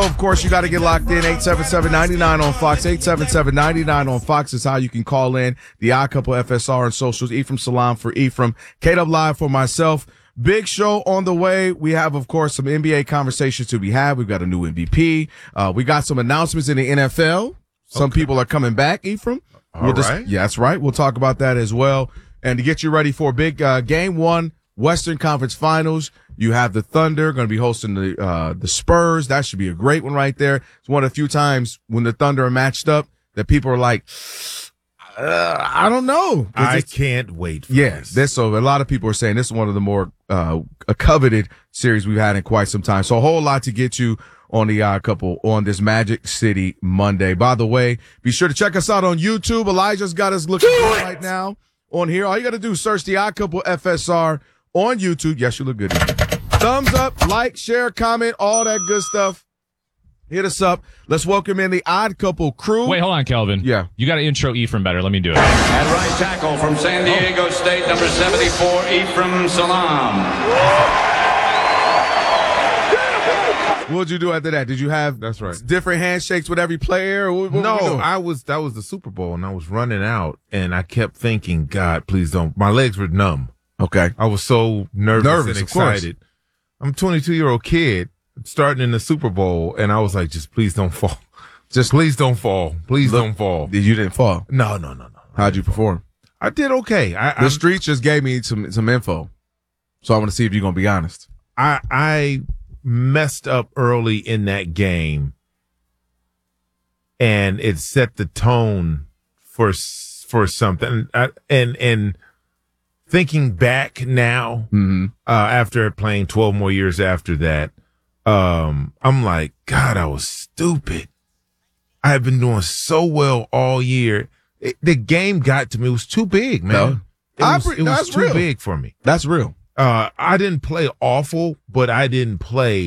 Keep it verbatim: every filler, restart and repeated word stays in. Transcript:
of course, you got to get locked in. eight seven seven, nine nine on Fox. eight seven seven, nine nine on Fox is how you can call in. The Odd Couple F S R and socials. Ephraim Salaam for Ephraim. K-Dub Live for myself. Big show on the way. We have, of course, some N B A conversations to be had. We've got a new M V P. Uh, we got some announcements in the N F L. Some okay. people are coming back, Ephraim. All we'll right. Just, yeah, that's right. We'll talk about that as well. And to get you ready for big uh, game one, Western Conference Finals, you have the Thunder going to be hosting the uh, the Spurs. That should be a great one right there. It's one of the few times when the Thunder are matched up that people are like, uh, I don't know. I can't wait for yeah, this. this. So a lot of people are saying this is one of the more uh, coveted series we've had in quite some time. So a whole lot to get you on the Odd Couple on this Magic City Monday. By the way, be sure to check us out on YouTube. Elijah's got us looking good right now on here. All you got to do is search the Odd Couple F S R on YouTube. Yes, you look good. Thumbs up, like, share, comment, all that good stuff. Hit us up. Let's welcome in the Odd Couple crew. Wait, hold on, Kelvin. Yeah. You got to intro Ephraim better. Let me do it. At right tackle from San Diego oh. State, number seventy-four, Ephraim Salaam. What'd you do after that? Did you have That's right. different handshakes with every player? What, what no, I was, that was the Super Bowl and I was running out and I kept thinking, God, please don't. My legs were numb. Okay. I was so nervous, Nervous, and of course. excited. I'm a twenty-two year old kid starting in the Super Bowl and I was like, just please don't fall. Just please don't fall. Please Look, don't fall. You didn't fall. No, no, no, no. How'd you perform? I did okay. I, The I'm- streets just gave me some, some info. So I want to see if you're going to be honest. I I messed up early in that game, and it set the tone for for something. I, and and thinking back now, Mm-hmm. uh, after playing twelve more years after that, um, I'm like, God, I was stupid. I had been doing so well all year. It, the game got to me. It was too big, man. No. It I was, pre- it was that's too real. big for me. That's real. Uh, I didn't play awful, but I didn't play